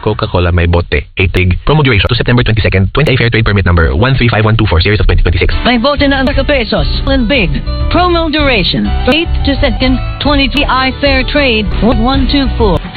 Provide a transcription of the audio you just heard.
Coca-Cola may bote, 8 promo duration to September 22nd, 20 Fair Trade Permit number 135124 series of 2026. May bote na ang pesos and big. Promo duration 8 to 2nd, 23 Fair Trade 124.